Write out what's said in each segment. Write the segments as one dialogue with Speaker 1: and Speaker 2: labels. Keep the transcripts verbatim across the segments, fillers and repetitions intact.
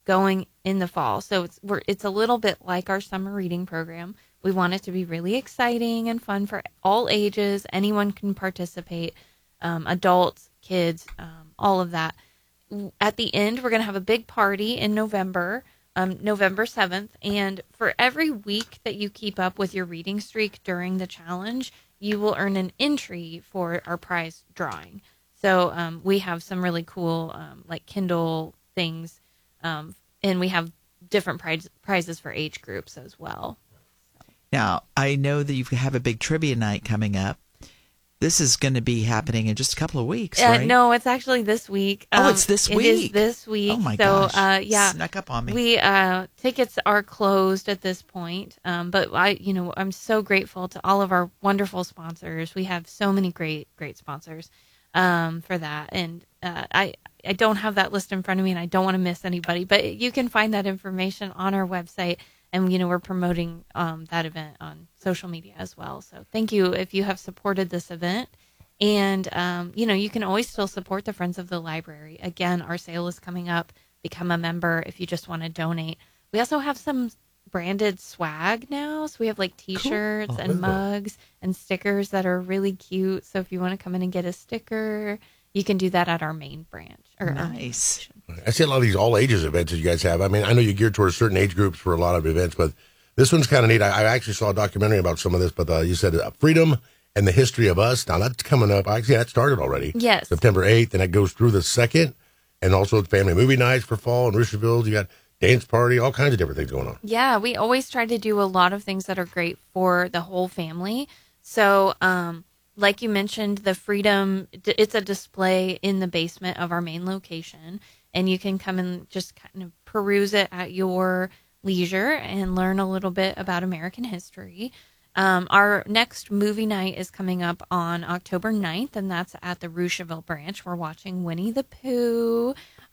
Speaker 1: going in the fall. So it's we're, it's a little bit like our summer reading program. We want it to be really exciting and fun for all ages. Anyone can participate, um, adults, kids, um, all of that. At the end, we're going to have a big party in November, um, November seventh. And for every week that you keep up with your reading streak during the challenge, you will earn an entry for our prize drawing. So um, we have some really cool um, like Kindle things, um, and we have different prize, prizes for age groups as well.
Speaker 2: Now, I know that you have a big trivia night coming up. This is going to be happening in just a couple of weeks,
Speaker 1: uh,
Speaker 2: right?
Speaker 1: No, it's actually this week.
Speaker 2: Oh,
Speaker 1: um,
Speaker 2: it's this week?
Speaker 1: It is this week.
Speaker 2: Oh, my
Speaker 1: so,
Speaker 2: gosh.
Speaker 1: Uh, yeah,
Speaker 2: Snuck up on me.
Speaker 1: We, uh, tickets are closed at this point, um, but I, you know, I'm so grateful to all of our wonderful sponsors. We have so many great, great sponsors um, for that. And uh, I, I don't have that list in front of me, and I don't want to miss anybody, but you can find that information on our website. And, you know, we're promoting um, that event on social media as well. So thank you if you have supported this event. And, um, you know, you can always still support the Friends of the Library. Again, our sale is coming up. Become a member if you just want to donate. We also have some branded swag now. So we have like T-shirts
Speaker 3: cool.
Speaker 1: and
Speaker 3: Oh,
Speaker 1: mugs and stickers that are really cute. So if you want to come in and get a sticker, you can do that at our main branch. Or
Speaker 2: Nice.
Speaker 3: I see a lot of these all ages events that you guys have. I mean, I know you geared towards certain age groups for a lot of events, but this one's kind of neat. I, I actually saw a documentary about some of this, but uh, you said uh, Freedom and the History of Us. Now that's coming up. Actually, that started already.
Speaker 1: Yes.
Speaker 3: September eighth, and that goes through the second. And also family movie nights for fall in Roosterville. You got dance party, all kinds of different things going on.
Speaker 1: Yeah, we always try to do a lot of things that are great for the whole family. So, um, like you mentioned, the Freedom, it's a display in the basement of our main location, and you can come and just kind of peruse it at your leisure and learn a little bit about American history. Um, our next movie night is coming up on October ninth, and that's at the Roosterville branch. We're watching Winnie the Pooh.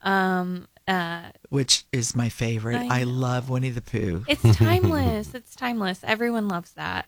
Speaker 1: Um, uh,
Speaker 2: Which is my favorite.
Speaker 1: I
Speaker 2: I, love Winnie the Pooh.
Speaker 1: It's timeless. It's timeless. Everyone loves that.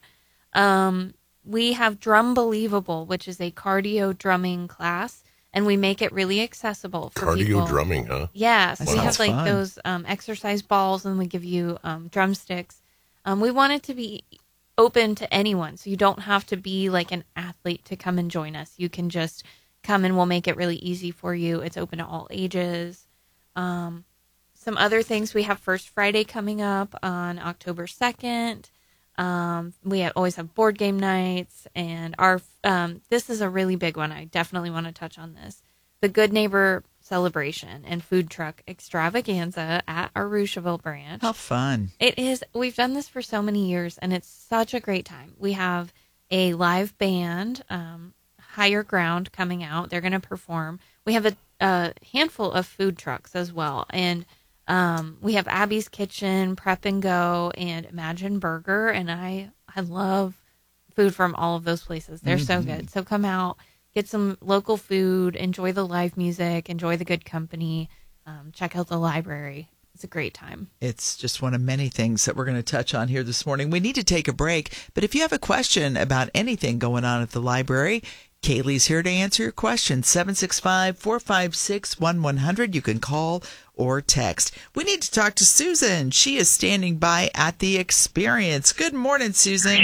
Speaker 1: Um, we have Drum Believable, which is a cardio drumming class, and we make it really accessible for
Speaker 3: Cardio
Speaker 1: people.
Speaker 3: drumming, huh?
Speaker 1: Yeah, so
Speaker 2: That
Speaker 1: we have
Speaker 2: sounds
Speaker 1: like
Speaker 2: fun.
Speaker 1: those um, exercise balls, and we give you um, drumsticks. Um, we want it to be open to anyone, so you don't have to be like an athlete to come and join us. You can just come, and we'll make it really easy for you. It's open to all ages. Um, some other things, we have First Friday coming up on October second. Um, we have, always have board game nights, and our um, this is a really big one. I definitely want to touch on this. The Good Neighbor Celebration and Food Truck Extravaganza at our Roosterville branch.
Speaker 2: How fun.
Speaker 1: It is. We've done this for so many years, and it's such a great time. We have a live band, um, Higher Ground, coming out. They're going to perform. We have a, a handful of food trucks as well, and um, we have Abby's Kitchen, Prep and Go, and Imagine Burger, and I I love food from all of those places. They're so good. So come out, get some local food, enjoy the live music, enjoy the good company, um, check out the library. It's a great time.
Speaker 2: It's just one of many things that we're going to touch on here this morning. We need to take a break, but if you have a question about anything going on at the library, Kaylee's here to answer your question. seven six five, four five six, one one zero zero. You can call or text. We need to talk to Susan. She is standing by at the Experience. Good morning, Susan.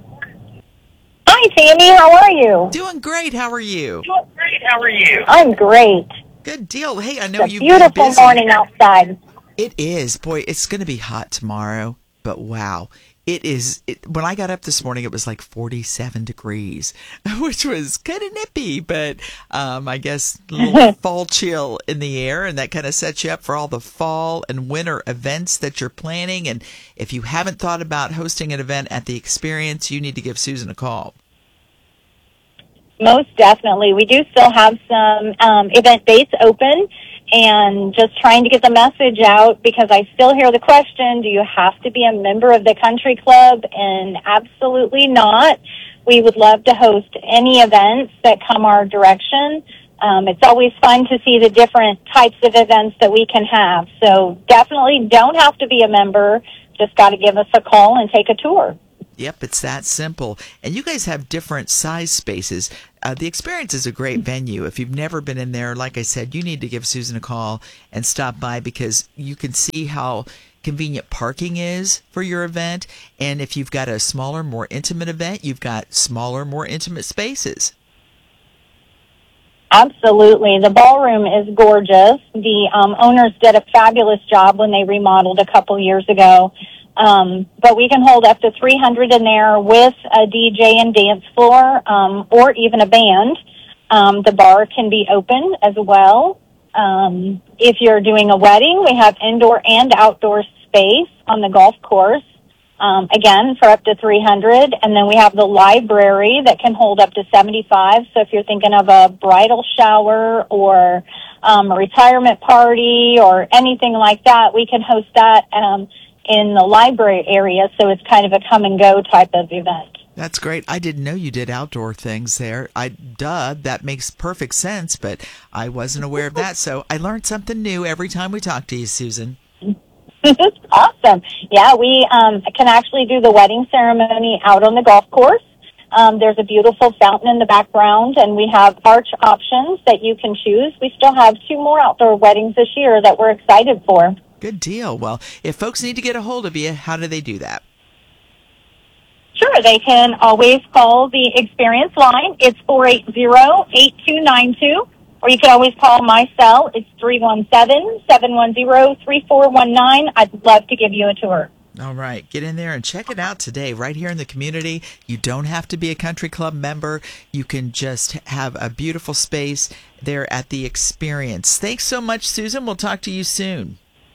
Speaker 4: Hi, Tammy. How are you?
Speaker 2: Doing great. How are you?
Speaker 4: Doing great. How are you? I'm great.
Speaker 2: Good deal. Hey, I know
Speaker 4: It's a
Speaker 2: you've
Speaker 4: beautiful
Speaker 2: been busy.
Speaker 4: morning outside.
Speaker 2: It is. Boy, it's going to be hot tomorrow, but wow. It is. It, when I got up this morning, it was like forty-seven degrees, which was kind of nippy, but um, I guess a little fall chill in the air, and that kind of sets you up for all the fall and winter events that you're planning. And if you haven't thought about hosting an event at the Experience, you need to give Susan a call.
Speaker 4: Most definitely. We do still have some um, event dates open, and just trying to get the message out, because I still hear the question, do you have to be a member of the country club? And absolutely not. We would love to host any events that come our direction. Um, it's always fun to see the different types of events that we can have. So definitely don't have to be a member. Just got to give us a call and take a tour.
Speaker 2: Yep, it's that simple. And you guys have different size spaces. Uh, the Experience is a great venue. If you've never been in there, like I said, you need to give Susan a call and stop by because you can see how convenient parking is for your event. And if you've got a smaller, more intimate event, you've got smaller, more intimate spaces.
Speaker 4: Absolutely. The ballroom is gorgeous. The um, owners did a fabulous job when they remodeled a couple years ago. Um, but we can hold up to three hundred in there with a D J and dance floor, um, or even a band. Um, the bar can be open as well. Um, if you're doing a wedding, we have indoor and outdoor space on the golf course. Um, again, for up to three hundred. And then we have the library that can hold up to seventy-five. So if you're thinking of a bridal shower or um, a retirement party or anything like that, we can host that um, in the library area. So it's kind of a come and go type of event.
Speaker 2: That's great. I didn't know you did outdoor things there. I duh, that makes perfect sense, but I wasn't aware of that. So I learned something new every time we talk to you, Susan.
Speaker 4: Awesome. Yeah, we um, can actually do the wedding ceremony out on the golf course. Um, there's a beautiful fountain in the background, and we have arch options that you can choose. We still have two more outdoor weddings this year that we're excited for.
Speaker 2: Good deal. Well, if folks need to get a hold of you, how do they do that?
Speaker 4: Sure, they can always call the Experience line. It's four eight zero, eight two nine two. Or you can always call my cell. It's three one seven, seven one zero, three four one nine. I'd love to give you a tour.
Speaker 2: All right. Get in there and check it out today right here in the community. You don't have to be a country club member. You can just have a beautiful space there at the Experience. Thanks so much, Susan. We'll talk to you soon.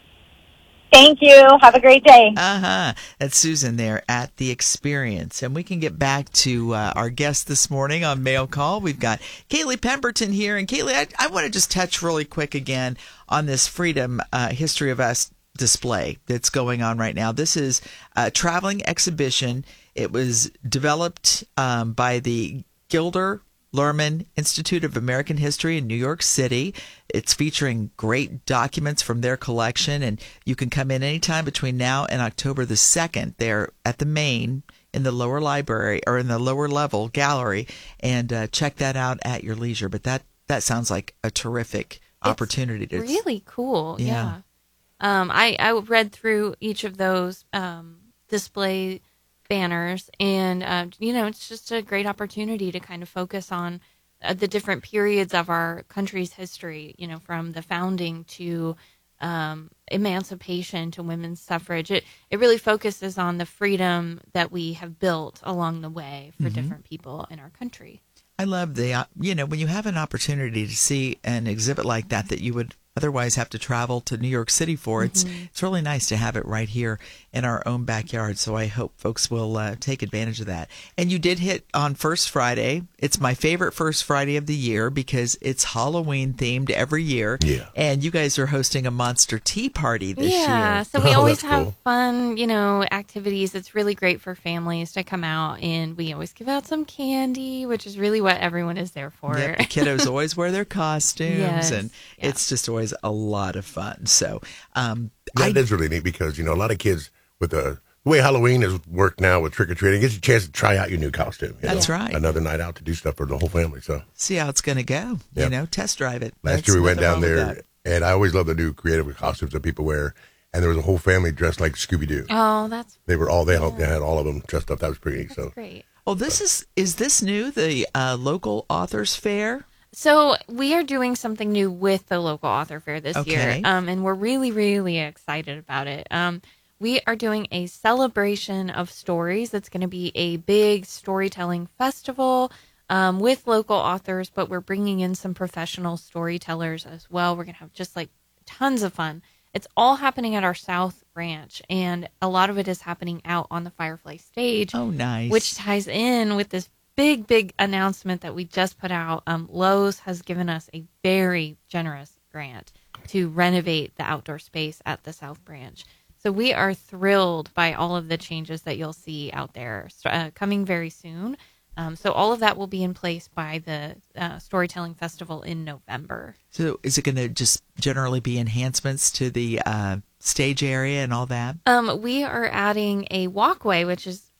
Speaker 4: Thank you. Have a great day.
Speaker 2: Uh-huh. That's Susan there at the Experience. And we can get back to uh, our guest this morning on Mail Call. We've got Kaylee Pemberton here. And Kaylee, I, I want to just touch really quick again on this Freedom uh, History of Us display that's going on right now. This is a traveling exhibition. It was developed um, by the Gilder Lerman Institute of American History in New York City. It's featuring great documents from their collection, and you can come in anytime between now and October the second. They're at the main in the lower library or in the lower level gallery, and uh, check that out at your leisure. But that, that sounds like a terrific opportunity.
Speaker 1: It's
Speaker 2: to
Speaker 1: really cool.
Speaker 2: Yeah.
Speaker 1: Yeah. Um, I, I read through each of those um, display banners, and uh, you know, it's just a great opportunity to kind of focus on uh, the different periods of our country's history, you know, from the founding to um, emancipation to women's suffrage. It it really focuses on the freedom that we have built along the way for
Speaker 2: Mm-hmm.
Speaker 1: different people in our country.
Speaker 2: I love the, uh, you know, when you have an opportunity to see an exhibit like that that you would otherwise have to travel to New York City for, it's
Speaker 1: Mm-hmm.
Speaker 2: it's really nice to have it right here in our own backyard. So I hope folks will uh, take advantage of that. And you did hit on First Friday. It's my favorite First Friday of the year because it's Halloween themed every year.
Speaker 3: Yeah.
Speaker 2: And you guys are hosting a monster tea party this
Speaker 1: yeah,
Speaker 2: year.
Speaker 1: so we
Speaker 3: Oh,
Speaker 1: always
Speaker 3: that's
Speaker 1: have
Speaker 3: cool.
Speaker 1: fun, you know, activities. It's really great for families to come out, and we always give out some candy, which is really what everyone is there for.
Speaker 2: Yep, the kiddos always wear their costumes,
Speaker 1: Yes,
Speaker 2: and
Speaker 1: yeah.
Speaker 2: it's just always a lot of fun. So, um,
Speaker 3: That
Speaker 2: I
Speaker 3: is really neat because, you know, a lot of kids with the, the way Halloween is worked now with trick or treating, gives you a chance to try out your new costume. you
Speaker 2: That's
Speaker 3: know?
Speaker 2: right.
Speaker 3: Another night out to do stuff for the whole family. So
Speaker 2: see how it's going to go. You
Speaker 3: Yep.
Speaker 2: know, test drive it.
Speaker 3: last
Speaker 2: That's
Speaker 3: year we went
Speaker 2: nothing
Speaker 3: down
Speaker 2: wrong with
Speaker 3: there,
Speaker 2: that.
Speaker 3: and I always love the new creative costumes that people wear. And there was a whole family dressed like Scooby Doo.
Speaker 1: Oh, that's
Speaker 3: They were all they, all, they had all of them dressed up. That was pretty neat.
Speaker 1: that's
Speaker 3: So
Speaker 1: great.
Speaker 2: Oh, this is is this new? The uh, local authors fair.
Speaker 1: So we are doing something new with the local author fair this
Speaker 2: Okay.
Speaker 1: year, um, and we're really, really excited about it. Um, we are doing a celebration of stories. It's going to be a big storytelling festival um, with local authors, but we're bringing in some professional storytellers as well. We're going to have just like tons of fun. It's all happening at our South Ranch, and a lot of it is happening out on the Firefly stage.
Speaker 2: Oh, nice.
Speaker 1: Which ties in with this big, big announcement that we just put out. Um, Lowe's has given us a very generous grant to renovate the outdoor space at the South Branch. So we are thrilled by all of the changes that you'll see out there uh, coming very soon. Um, so all of that will be in place by the uh, Storytelling Festival in November.
Speaker 2: So is it going to just generally be enhancements to the uh, stage area and all that?
Speaker 1: Um, we are adding a walkway, which is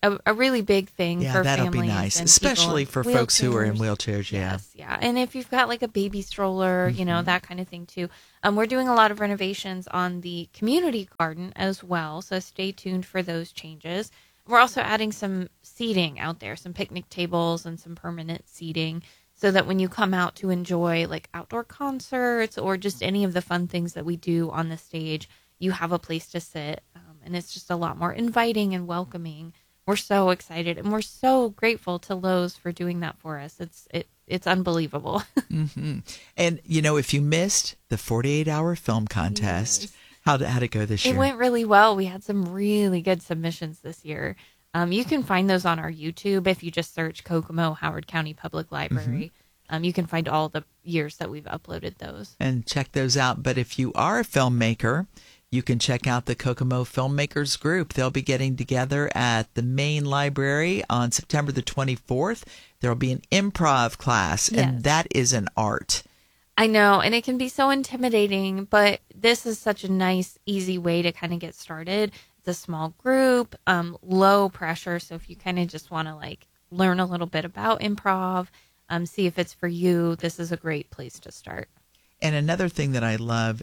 Speaker 1: a, a really big thing
Speaker 2: Yeah,
Speaker 1: for
Speaker 2: that'll be
Speaker 1: families
Speaker 2: nice,
Speaker 1: and
Speaker 2: especially
Speaker 1: people
Speaker 2: for
Speaker 1: in
Speaker 2: folks who are in
Speaker 1: wheelchairs.
Speaker 2: wheelchairs. Yeah.
Speaker 1: Yes, yeah. And if you've got like a baby stroller, you know, that kind of thing too. Um, we're doing a lot of renovations on the community garden as well. So stay tuned for those changes. We're also adding some seating out there, some picnic tables and some permanent seating so that when you come out to enjoy like outdoor concerts or just any of the fun things that we do on the stage, you have a place to sit. Um, and it's just a lot more inviting and welcoming. We're so excited and we're so grateful to Lowe's for doing that for us. It's it it's unbelievable.
Speaker 2: Mm-hmm. And, you know, if you missed the forty-eight hour film contest,
Speaker 1: Yes.
Speaker 2: how'd, how'd it go this
Speaker 1: It
Speaker 2: year?
Speaker 1: went really well. We had some really good submissions this year. Um, you can find those on our YouTube if you just search Kokomo Howard County Public Library. Um, you can find all the years that we've uploaded those.
Speaker 2: And check those out. But if you are a filmmaker, you can check out the Kokomo Filmmakers Group. They'll be getting together at the main library on September the twenty-fourth. There will be an improv class, and
Speaker 1: Yes.
Speaker 2: that is an art.
Speaker 1: I know, and it can be so intimidating, but this is such a nice, easy way to kind of get started. It's a small group, um, low pressure. So if you kind of just want to like learn a little bit about improv, um, see if it's for you, this is a great place to start.
Speaker 2: And another thing that I love,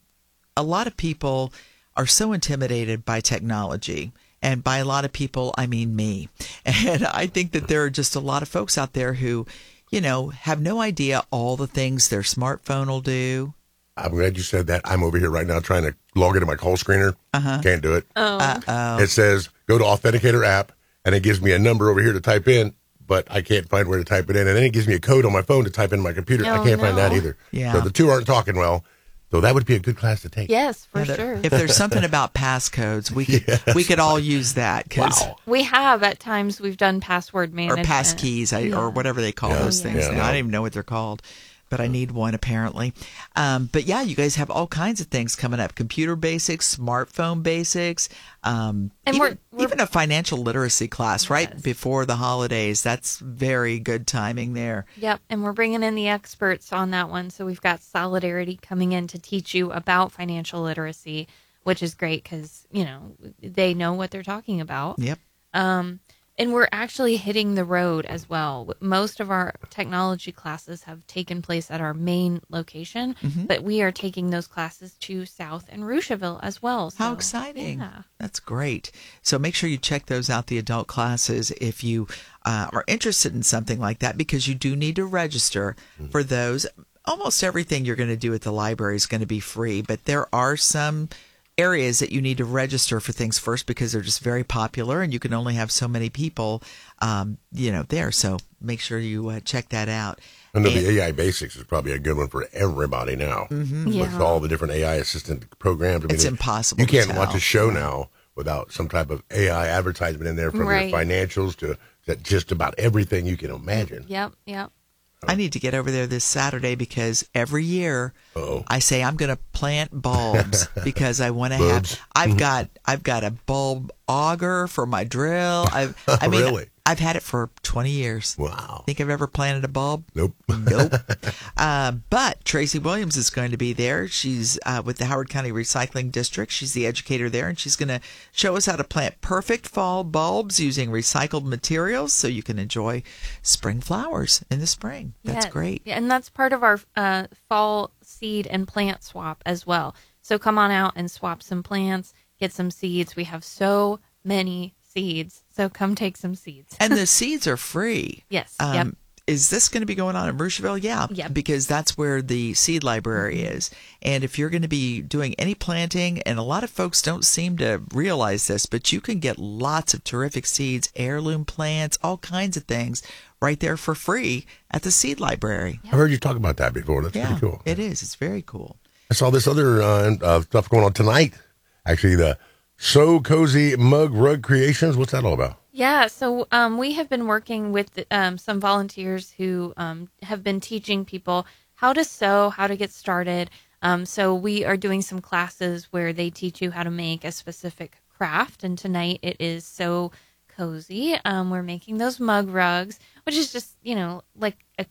Speaker 2: a lot of people are so intimidated by technology. And by a lot of people, I mean me. And I think that there are just a lot of folks out there who, you know, have no idea all the things their smartphone will do.
Speaker 3: I'm glad you said that. I'm over here right now trying to log into my call screener.
Speaker 2: Uh-huh.
Speaker 3: Can't do it.
Speaker 1: Oh,
Speaker 2: Uh-oh.
Speaker 3: It says go to Authenticator app, and it gives me a number over here to type in, but I can't find where to type it in. And then it gives me a code on my phone to type in my computer. I
Speaker 1: Oh,
Speaker 3: can't find that
Speaker 1: no.
Speaker 3: either.
Speaker 2: Yeah.
Speaker 3: So the two aren't talking well. So that would be a good class to take.
Speaker 1: yes, for
Speaker 2: Yeah, there-
Speaker 1: sure.
Speaker 2: If there's something about passcodes, we could we could all use that. 'Cause,
Speaker 3: Wow.
Speaker 1: We have at times we've done password
Speaker 2: or
Speaker 1: management.
Speaker 2: passkeys, I,
Speaker 1: Yeah.
Speaker 2: or whatever they call
Speaker 3: Yeah.
Speaker 2: those
Speaker 1: Yeah.
Speaker 2: things
Speaker 3: Yeah,
Speaker 2: now.
Speaker 3: no.
Speaker 2: I don't even know what they're called, but I need one apparently. Um, but yeah, you guys have all kinds of things coming up: computer basics, smartphone basics, um,
Speaker 1: And
Speaker 2: even,
Speaker 1: we're- we're-
Speaker 2: even a financial literacy class right
Speaker 1: Yes.
Speaker 2: before the holidays. That's very good timing there.
Speaker 1: Yep, and we're bringing in the experts on that one. So we've got Solidarity coming in to teach you about financial literacy, which is great because, you know, they know what they're talking about.
Speaker 2: Yep.
Speaker 1: Um, and we're actually hitting the road as well. Most of our technology classes have taken place at our main location,
Speaker 2: Mm-hmm.
Speaker 1: but we are taking those classes to South and Rushville as well.
Speaker 2: How
Speaker 1: So,
Speaker 2: exciting.
Speaker 1: Yeah.
Speaker 2: That's great. So make sure you check those out, the adult classes, if you uh, are interested in something like that, because you do need to register for those. Almost everything you're going to do at the library is going to be free, but there are some areas that you need to register for things first because they're just very popular and you can only have so many people, um, you know, there. So make sure you uh, check that out.
Speaker 3: I know
Speaker 2: And-
Speaker 3: the A I Basics is probably a good one for everybody now. Mm-hmm. With
Speaker 1: Yeah.
Speaker 3: all the different A I assistant programs. I mean,
Speaker 2: It's
Speaker 3: it-
Speaker 2: impossible
Speaker 3: You
Speaker 2: to
Speaker 3: can't
Speaker 2: tell.
Speaker 3: watch a show now without some type of A I advertisement in there, from
Speaker 1: Right.
Speaker 3: your financials to, to just about everything you can imagine.
Speaker 1: Yep, yep.
Speaker 2: I need to get over there this Saturday because every year
Speaker 3: Uh-oh.
Speaker 2: I say I'm going to plant bulbs because I want to
Speaker 3: Bulbs.
Speaker 2: have. I've got I've got a bulb auger for my drill. I've I mean
Speaker 3: Really?
Speaker 2: I've had it for twenty years.
Speaker 3: Wow.
Speaker 2: Think I've ever planted a bulb?
Speaker 3: Nope.
Speaker 2: Nope. uh, but Tracy Williams is going to be there. She's uh, with the Howard County Recycling District. She's the educator there, and she's going to show us how to plant perfect fall bulbs using recycled materials so you can enjoy spring flowers in the spring. That's
Speaker 1: Yes.
Speaker 2: great.
Speaker 1: Yeah, and that's part of our uh, fall seed and plant swap as well. So come on out and swap some plants, get some seeds. We have so many seeds. So come take some seeds.
Speaker 2: And the seeds are free.
Speaker 1: Yes.
Speaker 2: Um,
Speaker 1: Yep.
Speaker 2: Is this going to be going on in Rushville? Yeah,
Speaker 1: Yep.
Speaker 2: because that's where the seed library is. And if you're going to be doing any planting, and a lot of folks don't seem to realize this, but you can get lots of terrific seeds, heirloom plants, all kinds of things right there for free at the seed library.
Speaker 3: I've heard you talk about that before. That's
Speaker 2: Yeah,
Speaker 3: pretty cool.
Speaker 2: it is. It's very cool.
Speaker 3: I saw this other uh, uh, stuff going on tonight. Actually, the So Cozy Mug Rug Creations. What's that all about?
Speaker 1: Yeah, so um, we have been working with um, some volunteers who um, have been teaching people how to sew, how to get started. Um, so we are doing some classes where they teach you how to make a specific craft. And tonight it is So Cozy. Um, we're making those mug rugs, which is just, you know, like a,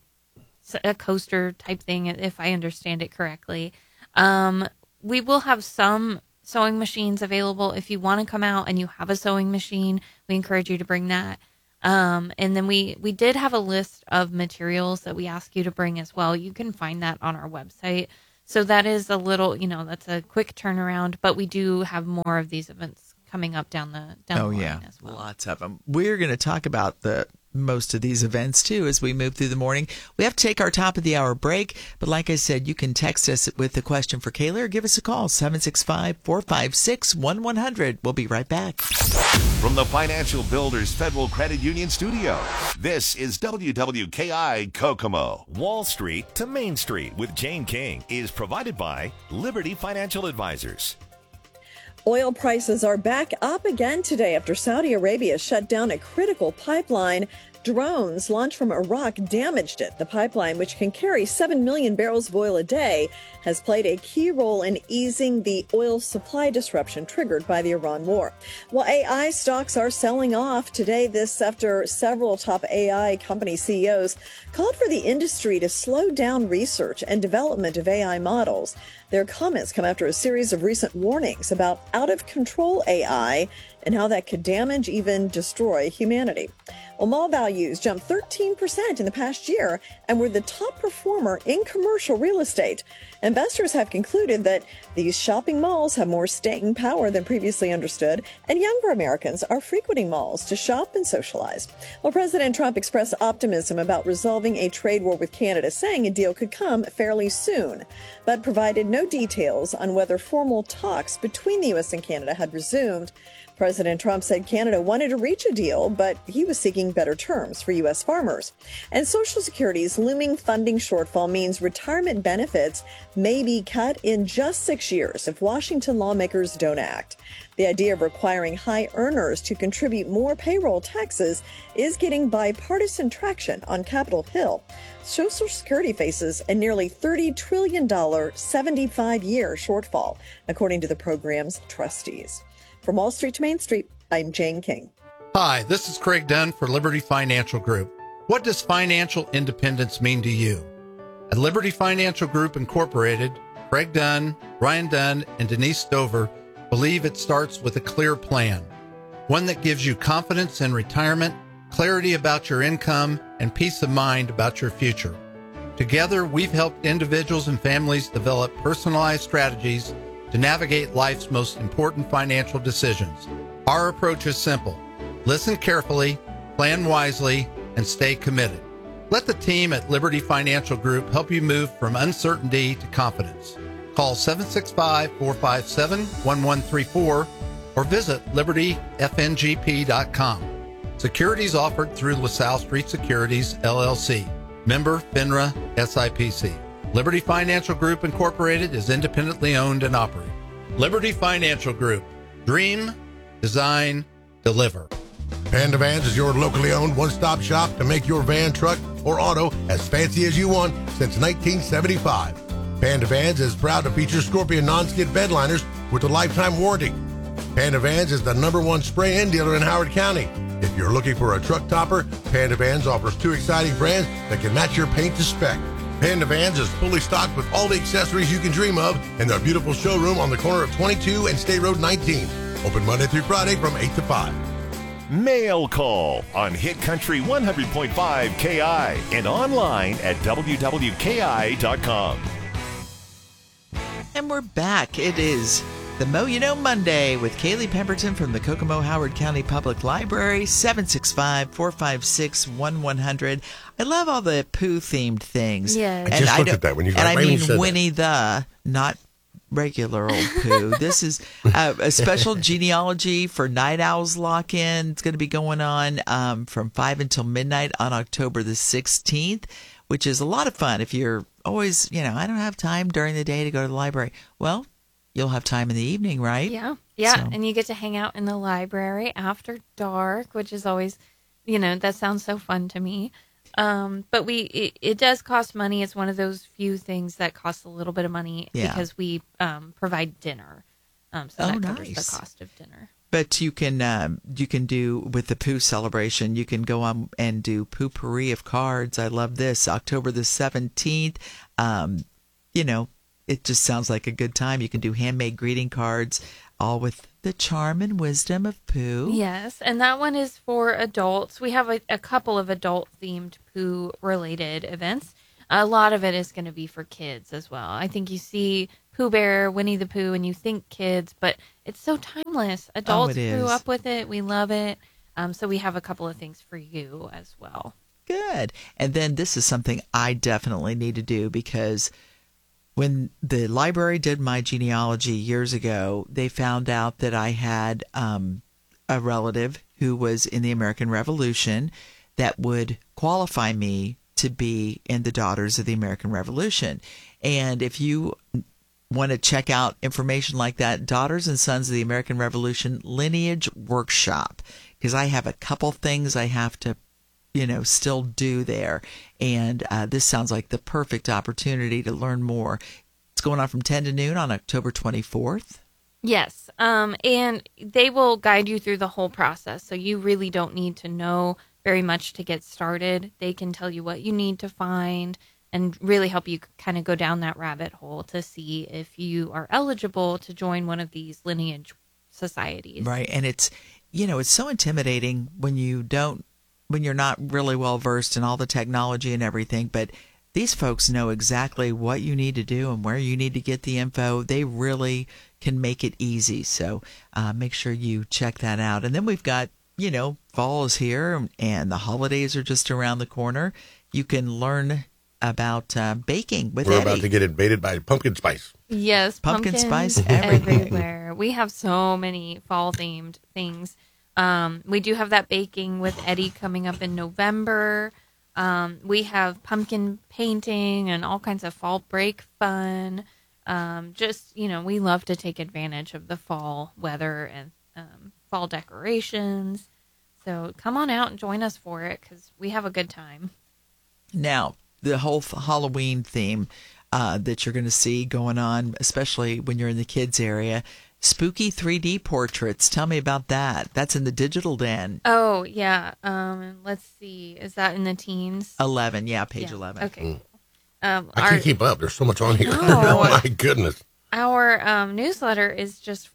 Speaker 1: a coaster type thing, if I understand it correctly. Um, we will have some sewing machines available. If you want to come out and you have a sewing machine, we encourage you to bring that. Um, and then we, we did have a list of materials that we ask you to bring as well. You can find that on our website. So that is a little, you know, that's a quick turnaround, but we do have more of these events coming up down the down
Speaker 2: Oh
Speaker 1: the line
Speaker 2: yeah,
Speaker 1: as well.
Speaker 2: lots of them. We're going to talk about the most of these events too as we move through the morning. We have to take our top of the hour break, but like I said, you can text us with a question for Kayla or give us a call, seven six five, four five six, one one zero zero. We'll be right back.
Speaker 5: From the Financial Builders Federal Credit Union Studio, this is W W K I Kokomo.
Speaker 6: Wall Street to Main Street with Jane King is provided by Liberty Financial Advisors.
Speaker 7: Oil prices are back up again today after Saudi Arabia shut down a critical pipeline. Drones launched from Iraq damaged it. The pipeline, which can carry seven million barrels of oil a day, has played a key role in easing the oil supply disruption triggered by the Iran war. While A I stocks are selling off today, this after several top A I company C E Os called for the industry to slow down research and development of A I models. Their comments come after a series of recent warnings about out-of-control A I and how that could damage, even destroy humanity. Well, mall values jumped thirteen percent in the past year and were the top performer in commercial real estate. Investors have concluded that these shopping malls have more staying power than previously understood, and younger Americans are frequenting malls to shop and socialize. Well, President Trump expressed optimism about resolving a trade war with Canada, saying a deal could come fairly soon, but provided no details on whether formal talks between the U S and Canada had resumed. President Trump said Canada wanted to reach a deal, but he was seeking better terms for U S farmers. And Social Security's looming funding shortfall means retirement benefits may be cut in just six years if Washington lawmakers don't act. The idea of requiring high earners to contribute more payroll taxes is getting bipartisan traction on Capitol Hill. Social Security faces a nearly thirty trillion dollars seventy-five year shortfall, according to the program's trustees. From Wall Street to Main Street, I'm Jane King.
Speaker 8: Hi, this is Craig Dunn for Liberty Financial Group. What does financial independence mean to you? At Liberty Financial Group Incorporated, Craig Dunn, Ryan Dunn, and Denise Stover believe it starts with a clear plan, one that gives you confidence in retirement, clarity about your income, and peace of mind about your future. Together, we've helped individuals and families develop personalized strategies to navigate life's most important financial decisions. Our approach is simple. Listen carefully, plan wisely, and stay committed. Let the team at Liberty Financial Group help you move from uncertainty to confidence. Call seven six five, four five seven, one one three four or visit liberty f n g p dot com. Securities offered through LaSalle Street Securities, L L C. Member FINRA S I P C. Liberty Financial Group Incorporated is independently owned and operated. Liberty Financial Group. Dream, design, deliver.
Speaker 3: Panda Vans is your locally owned one-stop shop to make your van, truck, or auto as fancy as you want since nineteen seventy-five. Panda Vans is proud to feature Scorpion non-skid bed liners with a lifetime warranty. Panda Vans is the number one spray-in dealer in Howard County. If you're looking for a truck topper, Panda Vans offers two exciting brands that can match your paint to spec. Panda Vans is fully stocked with all the accessories you can dream of in their beautiful showroom on the corner of twenty-two and State Road nineteen. Open Monday through Friday from eight to five.
Speaker 6: Mail Call on Hit Country one hundred point five K I and online at w w k i dot com.
Speaker 2: And we're back. It is the Mo You Know Monday with Kaylee Pemberton from the Kokomo Howard County Public Library, seven six five, four five six, one one zero zero. I love all the Pooh-themed things.
Speaker 1: Yes.
Speaker 3: I just looked at that when you
Speaker 2: And I
Speaker 3: right when you
Speaker 2: mean
Speaker 3: said
Speaker 2: Winnie the, not regular old Pooh. This is uh, a special genealogy for Night Owls Lock-In. It's going to be going on um, from five until midnight on October the sixteenth, which is a lot of fun. If you're always, you know, I don't have time during the day to go to the library. Well, you'll have time in the evening, right?
Speaker 1: Yeah. Yeah.
Speaker 2: So.
Speaker 1: And you get to hang out in the library after dark, which is always, you know, that sounds so fun to me. Um, but we, it, it does cost money. It's one of those few things that costs a little bit of money
Speaker 2: Yeah.
Speaker 1: because we um, provide dinner. Um, so
Speaker 2: Oh,
Speaker 1: that covers
Speaker 2: nice.
Speaker 1: the cost of dinner.
Speaker 2: But you can um, you can do with the Pooh celebration. You can go on and do Pooh-pourri of cards. I love this. October the seventeenth. Um, you know, it just sounds like a good time. You can do handmade greeting cards, all with the charm and wisdom of Pooh.
Speaker 1: Yes, and that one is for adults. We have a, a couple of adult-themed Pooh-related events. A lot of it is going to be for kids as well. I think you see Pooh Bear, Winnie the Pooh, and you think kids, but it's so timeless. Adults
Speaker 2: Oh, it
Speaker 1: grew
Speaker 2: is.
Speaker 1: up with it. We love it. Um, so we have a couple of things for you as well.
Speaker 2: Good. And then this is something I definitely need to do, because when the library did my genealogy years ago, they found out that I had um, a relative who was in the American Revolution that would qualify me to be in the Daughters of the American Revolution. And if you want to check out information like that, Daughters and Sons of the American Revolution Lineage Workshop, because I have a couple things I have to, you know, still do there. And uh, this sounds like the perfect opportunity to learn more. It's going on from ten to noon on October twenty-fourth.
Speaker 1: Yes, um, and they will guide you through the whole process. So you really don't need to know very much to get started. They can tell you what you need to find and really help you kind of go down that rabbit hole to see if you are eligible to join one of these lineage societies.
Speaker 2: Right. And it's, you know, it's so intimidating when you don't, when you're not really well versed in all the technology and everything, but these folks know exactly what you need to do and where you need to get the info. They really can make it easy. So uh, make sure you check that out. And then we've got, you know, fall is here and the holidays are just around the corner. You can learn about uh, baking with
Speaker 3: We're
Speaker 2: Eddie.
Speaker 3: about to get invaded by pumpkin spice.
Speaker 1: Yes,
Speaker 2: Pumpkin
Speaker 1: pumpkins
Speaker 2: spice everything.
Speaker 1: everywhere. We have so many fall-themed things. Um, we do have that baking with Eddie coming up in November. Um, we have pumpkin painting and all kinds of fall break fun. Um, just, you know, we love to take advantage of the fall weather and um, fall decorations. So come on out and join us for it because we have a good time.
Speaker 2: Now, the whole f- Halloween theme uh, that you're going to see going on, especially when you're in the kids area, spooky three D portraits. Tell me about that. That's in the Digital Den.
Speaker 1: Oh, yeah. Um, let's see. Is that in the teens?
Speaker 2: eleven, yeah, page
Speaker 1: Yeah.
Speaker 2: eleven.
Speaker 1: Okay. Um,
Speaker 3: I
Speaker 1: our,
Speaker 3: can't keep up. There's so much on here.
Speaker 1: No.
Speaker 3: Oh, my goodness.
Speaker 1: our um, newsletter is just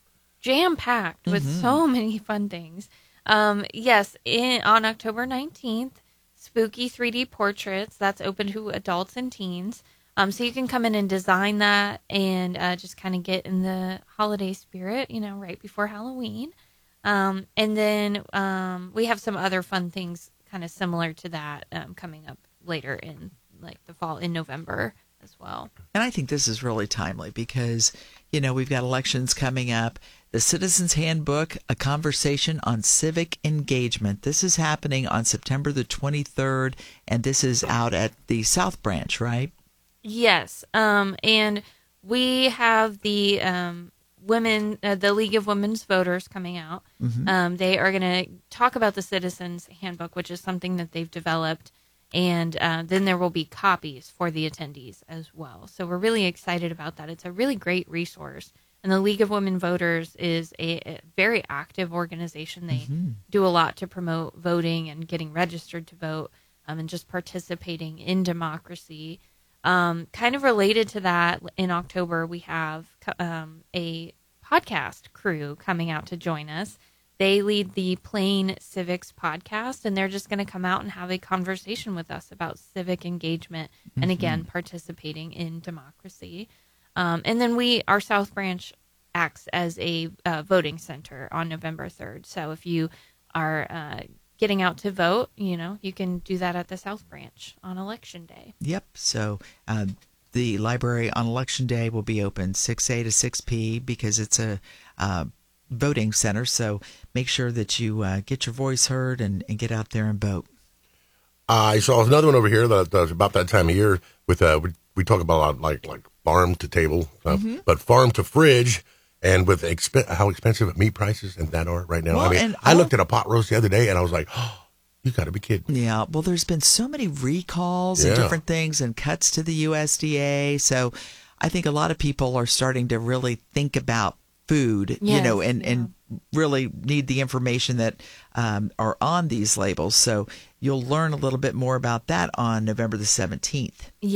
Speaker 1: jam-packed with
Speaker 2: Mm-hmm.
Speaker 1: so many fun things. Um, yes, in, on October nineteenth, spooky three D portraits. That's open to adults and teens. Um, so you can come in and design that and uh, just kind of get in the holiday spirit, you know, right before Halloween. Um, and then um, we have some other fun things kind of similar to that um, coming up later in like the fall in November as well.
Speaker 2: And I think this is really timely because, you know, we've got elections coming up. The Citizens Handbook, a conversation on civic engagement. This is happening on September the twenty-third, and this is out at the South Branch, right?
Speaker 1: Yes, um, and we have the um, women, uh, the League of Women's Voters coming out.
Speaker 2: Mm-hmm.
Speaker 1: Um, they are going to talk about the Citizens Handbook, which is something that they've developed, and uh, then there will be copies for the attendees as well. So we're really excited about that. It's a really great resource. And the League of Women Voters is a, a very active organization. They
Speaker 2: Mm-hmm.
Speaker 1: do a lot to promote voting and getting registered to vote um, and just participating in democracy. Um, kind of related to that, in October, we have um, a podcast crew coming out to join us. They lead the Plain Civics podcast, and they're just going to come out and have a conversation with us about civic engagement and, again, participating in democracy. Um, and then we, our South Branch acts as a uh, voting center on November third. So if you are uh, getting out to vote, you know, you can do that at the South Branch on Election Day.
Speaker 2: Yep. So uh, the library on Election Day will be open six A to six P because it's a uh, voting center. So make sure that you uh, get your voice heard and, and get out there and vote.
Speaker 3: I saw another one over here that, that's about that time of year with, uh, we, we talk about a lot like, like farm to table, uh,
Speaker 2: Mm-hmm.
Speaker 3: but farm to fridge. And with exp- how expensive meat prices and that are right now.
Speaker 2: Well,
Speaker 3: I mean,
Speaker 2: and
Speaker 3: I
Speaker 2: all-
Speaker 3: looked at a pot roast the other day and I was like, oh, you got to be kidding.
Speaker 2: Yeah, well, there's been so many recalls and
Speaker 3: Yeah.
Speaker 2: different things and cuts to the U S D A. So I think a lot of people are starting to really think about food, you
Speaker 1: Yes,
Speaker 2: know, and,
Speaker 1: yeah.
Speaker 2: and really need the information that um, are on these labels. So you'll learn a little bit more about that on November the seventeenth.
Speaker 1: Yes.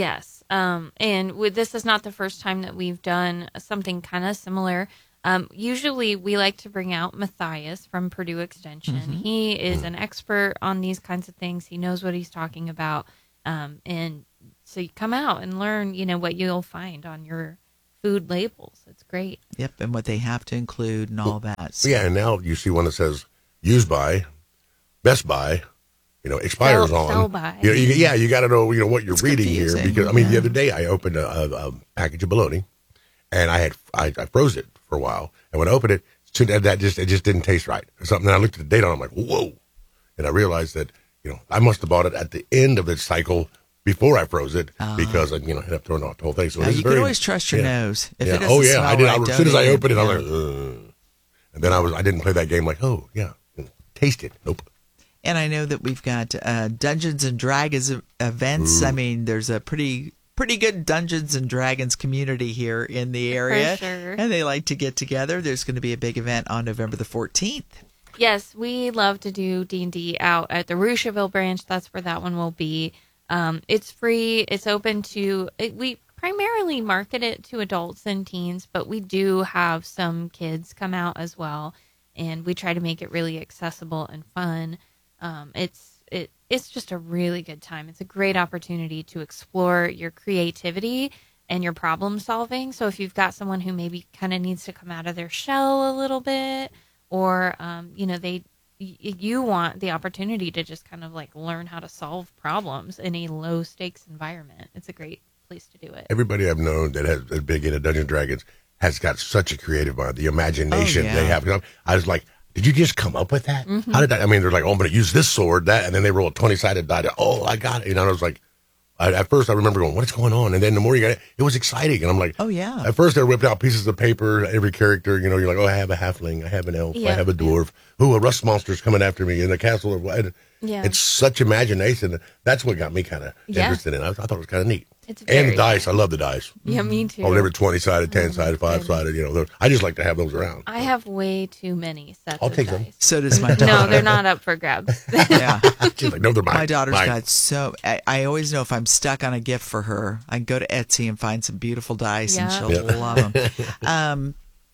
Speaker 1: Um, and with, this is not the first time that we've done something kind of similar. Um, usually we like to bring out Matthias from Purdue Extension. Mm-hmm. He is an expert on these kinds of things. He knows what he's talking about. Um, and so you come out and learn, you know, what you'll find on your food labels. It's great.
Speaker 2: Yep, and what they have to include and all that. So.
Speaker 3: Yeah, and now you see one that says used by, best by, you know, expires
Speaker 1: sell,
Speaker 3: on.
Speaker 1: Sell by.
Speaker 3: You know, you, yeah, you got to know, you know, what you're
Speaker 2: it's
Speaker 3: reading
Speaker 2: confusing.
Speaker 3: here. Because I mean,
Speaker 2: yeah.
Speaker 3: the other day I opened a, a, a package of bologna, and I had I, I froze it for a while, and when I opened it, that just it just didn't taste right or something. And I looked at the date on it, I'm like, whoa, and I realized that you know I must have bought it at the end of its cycle before I froze it uh, because I, you know, ended up throwing off the whole thing. So
Speaker 2: uh, you
Speaker 3: very,
Speaker 2: can always trust your
Speaker 3: yeah.
Speaker 2: nose. If
Speaker 3: yeah.
Speaker 2: it doesn't
Speaker 3: oh yeah,
Speaker 2: smell
Speaker 3: I did.
Speaker 2: right,
Speaker 3: I, as soon as I opened it,
Speaker 2: yeah.
Speaker 3: I was like, ugh. And then I was I didn't play that game like, oh yeah, taste it. Nope.
Speaker 2: And I know that we've got uh, Dungeons and Dragons events. Ooh. I mean, there's a pretty pretty good Dungeons and Dragons community here in the area,
Speaker 1: For sure.
Speaker 2: and they like to get together. There's going to be a big event on November the fourteenth.
Speaker 1: Yes, we love to do D and D out at the Rushville branch. That's where that one will be. Um, it's free. It's open to, it, we primarily market it to adults and teens, but we do have some kids come out as well, and we try to make it really accessible and fun. Um, it's it it's just a really good time. It's a great opportunity to explore your creativity and your problem solving. So if you've got someone who maybe kind of needs to come out of their shell a little bit, or um, you know, they you want the opportunity to just kind of like learn how to solve problems in a low stakes environment, it's a great place to do it.
Speaker 3: Everybody I've known that has is big into Dungeons and Dragons has got such a creative mind. The imagination
Speaker 2: oh, yeah.
Speaker 3: they have. I was like, did you just come up with that? Mm-hmm. How did that? I mean, they're like, oh, I'm going to use this sword, that, and then they roll a twenty sided die. Oh, I got it. You know, and I was like, I, at first I remember going, what is going on? And then the more you got it, it was exciting. And I'm like,
Speaker 2: oh yeah.
Speaker 3: At first they whipped out pieces of paper, every character. You know, you're like, oh, I have a halfling, I have an elf,
Speaker 1: yeah.
Speaker 3: I have a dwarf. Ooh, a rust monster's coming after me in the castle. Of,
Speaker 1: yeah.
Speaker 3: It's such imagination. That's what got me kind of
Speaker 1: yeah.
Speaker 3: interested in it. I, I thought it was kind of neat.
Speaker 1: It's
Speaker 3: and the dice.
Speaker 1: Fun.
Speaker 3: I love the dice.
Speaker 1: Yeah, me too.
Speaker 3: Oh, whatever, twenty sided, ten sided, five sided. You know, I just like to have those around.
Speaker 1: I have way too many sets.
Speaker 3: I'll
Speaker 1: of
Speaker 3: take
Speaker 1: dice.
Speaker 3: them.
Speaker 2: So does my daughter.
Speaker 1: No, they're not up for grabs.
Speaker 2: yeah,
Speaker 3: she's like, no, they're mine.
Speaker 2: My daughter's
Speaker 3: mine.
Speaker 2: got so. I, I always know if I'm stuck on a gift for her, I can go to Etsy and find some beautiful dice,
Speaker 1: yeah.
Speaker 2: and she'll
Speaker 3: yeah.
Speaker 2: love them. um,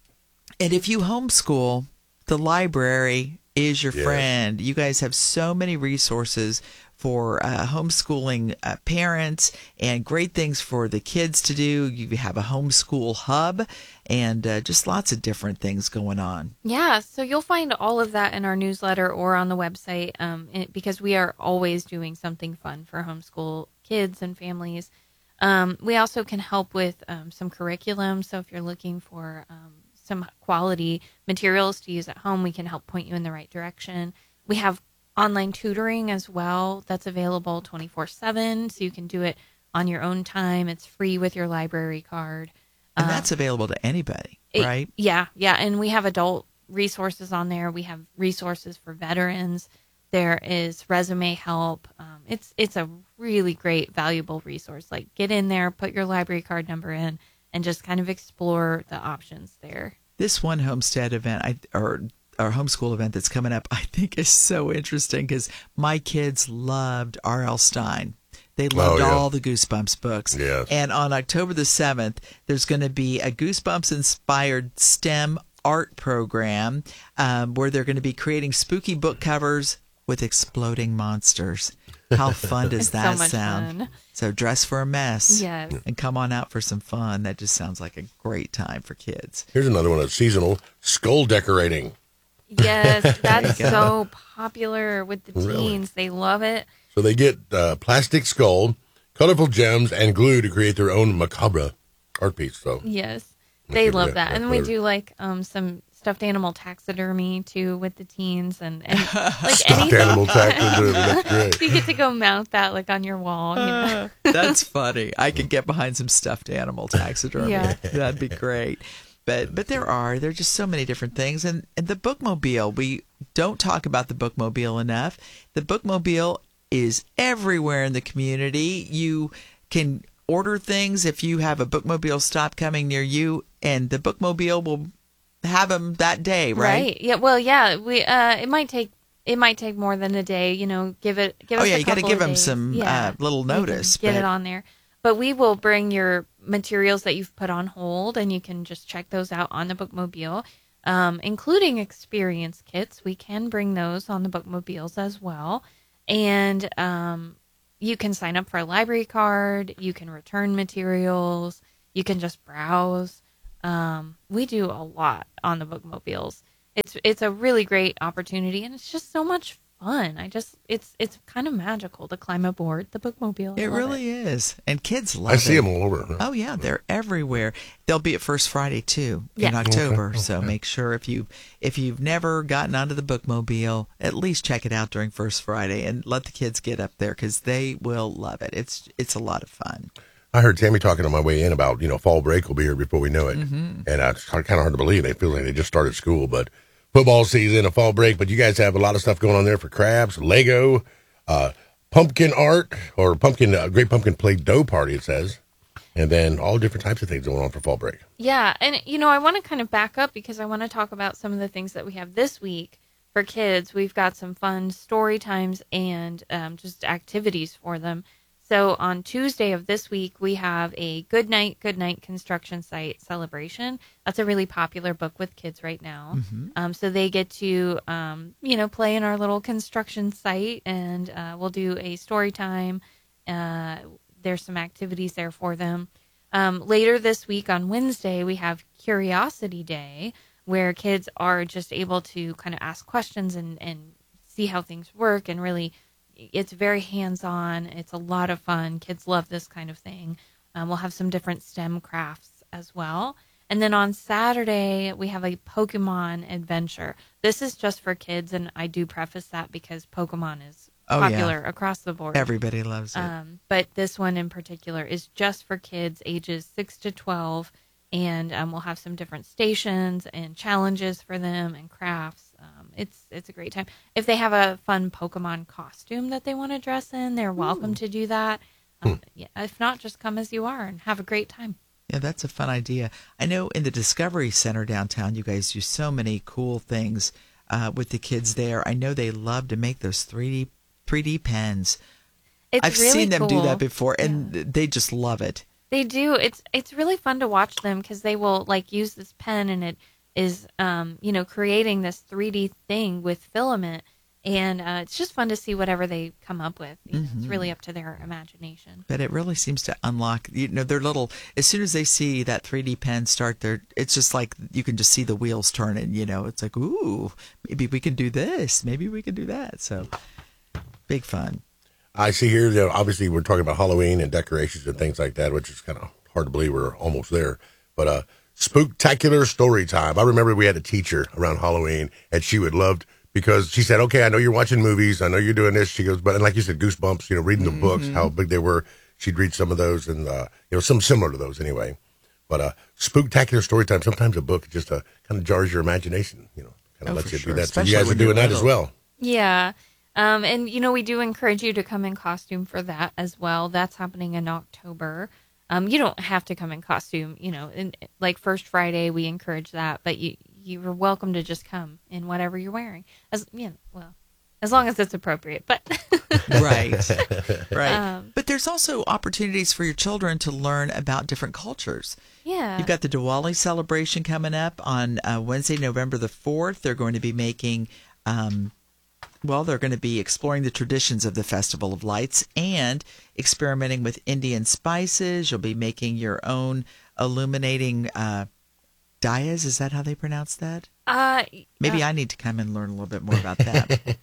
Speaker 2: and if you homeschool, the library is your
Speaker 3: yes.
Speaker 2: friend. You guys have so many resources for uh, homeschooling uh, parents and great things for the kids to do. You have a homeschool hub and uh, just lots of different things going on.
Speaker 1: Yeah, so you'll find all of that in our newsletter or on the website um, it, because we are always doing something fun for homeschool kids and families. Um, we also can help with um, some curriculum. So if you're looking for um, some quality materials to use at home, we can help point you in the right direction. We have online tutoring as well that's available twenty-four seven, so you can do it on your own time. It's free with your library card.
Speaker 2: And
Speaker 1: uh,
Speaker 2: that's available to anybody,
Speaker 1: it,
Speaker 2: right?
Speaker 1: Yeah, yeah. And we have adult resources on there. We have resources for veterans. There is resume help. Um, it's it's a really great, valuable resource. Like, get in there, put your library card number in, and just kind of explore the options there.
Speaker 2: This one homestead event, I or our homeschool event that's coming up, I think is so interesting because my kids loved R L. Stine. They loved
Speaker 3: oh, yeah.
Speaker 2: all the Goosebumps books.
Speaker 3: Yes.
Speaker 2: And on October the seventh, there's going to be a Goosebumps-inspired STEM art program um, where they're going to be creating spooky book covers with exploding monsters. How fun does
Speaker 1: It's
Speaker 2: that
Speaker 1: so much
Speaker 2: sound?
Speaker 1: fun.
Speaker 2: So dress for a mess.
Speaker 1: Yes.
Speaker 2: And come on out for some fun. That just sounds like a great time for kids.
Speaker 3: Here's another one that's seasonal, skull decorating.
Speaker 1: Yes, that's so popular with the teens.
Speaker 3: Really?
Speaker 1: They love it.
Speaker 3: So they get uh, plastic skull, colorful gems, and glue to create their own macabre art piece. So
Speaker 1: Yes, they
Speaker 3: Okay,
Speaker 1: love
Speaker 3: yeah,
Speaker 1: that.
Speaker 3: that's
Speaker 1: And we
Speaker 3: better.
Speaker 1: do like um some stuffed animal taxidermy too with the teens and, and like
Speaker 3: stuffed
Speaker 1: anything.
Speaker 3: animal taxidermy. That's great.
Speaker 1: You get to go mount that like on your wall. You know?
Speaker 2: That's funny. I could get behind some stuffed animal taxidermy.
Speaker 1: Yeah.
Speaker 2: That'd be great. But but there are there are just so many different things, and and the bookmobile, we don't talk about the bookmobile enough. The bookmobile is everywhere in the community. You can order things if you have a bookmobile stop coming near you, and the bookmobile will have them that day, right?
Speaker 1: Right. Yeah. Well, yeah. We uh, it might take it might take more than a day. You know, give it give
Speaker 2: Oh
Speaker 1: us
Speaker 2: yeah,
Speaker 1: a
Speaker 2: you got to
Speaker 1: couple
Speaker 2: give
Speaker 1: of
Speaker 2: them
Speaker 1: days.
Speaker 2: some
Speaker 1: Yeah.
Speaker 2: uh, little
Speaker 1: You can
Speaker 2: notice.
Speaker 1: Get
Speaker 2: but
Speaker 1: it on there. but we will bring your materials that you've put on hold, and you can just check those out on the Bookmobile, um, including experience kits. We can bring those on the Bookmobiles as well. And um, you can sign up for a library card. You can return materials. You can just browse. Um, we do a lot on the Bookmobiles. It's it's a really great opportunity, and it's just so much fun. I just it's it's kind of magical to climb aboard the Bookmobile. I
Speaker 2: It
Speaker 1: love
Speaker 2: really
Speaker 1: it.
Speaker 2: is, and kids love
Speaker 3: I
Speaker 2: it.
Speaker 3: see them all over.
Speaker 2: Oh yeah, they're everywhere. They'll be at First Friday too in
Speaker 1: Yeah.
Speaker 2: October.
Speaker 3: Okay,
Speaker 2: So
Speaker 3: okay.
Speaker 2: make sure if you if you've never gotten onto the Bookmobile, at least check it out during First Friday and let the kids get up there because they will love it. It's it's a lot of fun.
Speaker 3: I heard Tammy talking on my way in about, you know, fall break will be here before we know it.
Speaker 2: Mm-hmm.
Speaker 3: And uh, it's kind of hard to believe. It feels like they just started school, but football season, a fall break. But you guys have a lot of stuff going on there for crafts, Lego, uh, pumpkin art, or pumpkin, uh, Great Pumpkin Play Dough Party, it says. And then all different types of things going on for fall break.
Speaker 1: Yeah, and you know, I want to kind of back up because I want to talk about some of the things that we have this week for kids. We've got some fun story times and um, just activities for them. So on Tuesday of this week, we have a Good Night, Good Night construction site celebration. That's a really popular book with kids right now.
Speaker 2: Mm-hmm.
Speaker 1: Um, so they get to, um, you know, play in our little construction site, and uh, we'll do a story time. Uh, there's some activities there for them. Um, later this week on Wednesday, we have Curiosity Day, where kids are just able to kind of ask questions and, and see how things work, and really it's very hands-on. It's a lot of fun. Kids love this kind of thing. Um, we'll have some different STEM crafts as well. And then on Saturday, we have a Pokemon adventure. This is just for kids, and I do preface that because Pokemon is
Speaker 2: Oh, yeah.
Speaker 1: popular across the board.
Speaker 2: Everybody loves it.
Speaker 1: Um, but this one in particular is just for kids ages six to twelve, and um, we'll have some different stations and challenges for them and crafts. Um, it's it's a great time. If they have a fun Pokemon costume that they want to dress in, they're welcome to do that. Um, yeah, if not, just come as you are and have a great time.
Speaker 2: Yeah, that's a fun idea. I know in the Discovery Center downtown, you guys do so many cool things uh, with the kids there. I know they love to make those three D three D pens.
Speaker 1: It's
Speaker 2: I've
Speaker 1: really
Speaker 2: seen them do
Speaker 1: cool.
Speaker 2: that before, and they just love it.
Speaker 1: They do. It's it's really fun to watch them because they will like use this pen, and it is um you know creating this three D thing with filament, and uh, it's just fun to see whatever they come up with. You know,
Speaker 2: Mm-hmm.
Speaker 1: It's really up to their imagination.
Speaker 2: But it really seems to unlock, you know, their little, as soon as they see that three D pen start their, it's just like you can just see the wheels turning, you know, it's like, ooh, maybe we can do this. Maybe we can do that. So big fun.
Speaker 3: I see here that obviously we're talking about Halloween and decorations and things like that, which is kind of hard to believe we're almost there. But uh, spooktacular story time. I remember we had a teacher around Halloween, and she would love because she said, "Okay, I know you're watching movies, I know you're doing this." She goes, "But and like you said, Goosebumps. You know, reading the books, how big they were." She'd read some of those, and uh, you know, some similar to those anyway. But uh, spooktacular story time. Sometimes a book just uh, kind of jars your imagination. You know, kind of
Speaker 2: Oh,
Speaker 3: lets
Speaker 2: for
Speaker 3: you
Speaker 2: sure.
Speaker 3: do that. So
Speaker 2: Especially
Speaker 3: you guys are
Speaker 2: when you're
Speaker 3: doing that as
Speaker 2: little.
Speaker 3: well.
Speaker 1: Yeah. Um, and, you know, we do encourage you to come in costume for that as well. That's happening in October. Um, you don't have to come in costume, you know, in, like First Friday, we encourage that, but you, you're welcome to just come in whatever you're wearing. As you know, well, as long as it's appropriate, but
Speaker 2: Right. Right.
Speaker 1: Um,
Speaker 2: but there's also opportunities for your children to learn about different cultures.
Speaker 1: yeah.
Speaker 2: You've got the Diwali celebration coming up on uh, Wednesday, November the fourth. They're going to be making, um, well, they're going to be exploring the traditions of the Festival of Lights and experimenting with Indian spices. You'll be making your own illuminating uh, diyas. Is that how they pronounce that?
Speaker 1: Uh,
Speaker 2: Maybe
Speaker 1: uh,
Speaker 2: I need to come and learn a little bit more about that.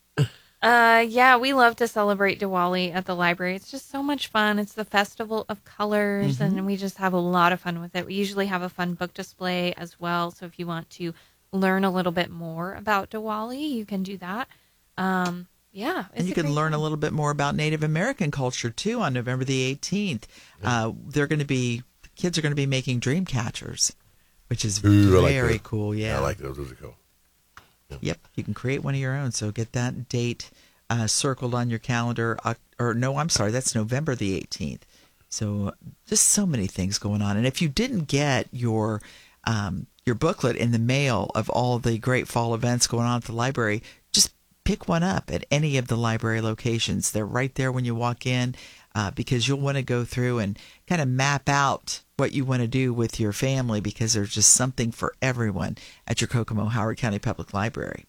Speaker 1: Uh, yeah, we love to celebrate Diwali at the library. It's just so much fun. It's the festival of colors,
Speaker 2: Mm-hmm.
Speaker 1: and we just have a lot of fun with it. We usually have a fun book display as well. So if you want to learn a little bit more about Diwali, you can do that. Um, yeah, it's
Speaker 2: And you
Speaker 1: a
Speaker 2: can
Speaker 1: great
Speaker 2: learn
Speaker 1: time.
Speaker 2: a little bit more about Native American culture, too, on November the eighteenth. Uh, they're going to be, kids are going to be making dream catchers, which is
Speaker 3: Ooh, I like
Speaker 2: very
Speaker 3: those.
Speaker 2: cool. Yeah.
Speaker 3: I like those. Those are cool.
Speaker 2: Yep, you can create one of your own. So get that date uh, circled on your calendar. Uh, or no, I'm sorry, that's November the eighteenth. So just so many things going on. And if you didn't get your um, your booklet in the mail of all the great fall events going on at the library, just pick one up at any of the library locations. They're right there when you walk in. uh, because you'll want to go through and kind of map out what you want to do with your family, because there's just something for everyone at your Kokomo Howard County Public Library.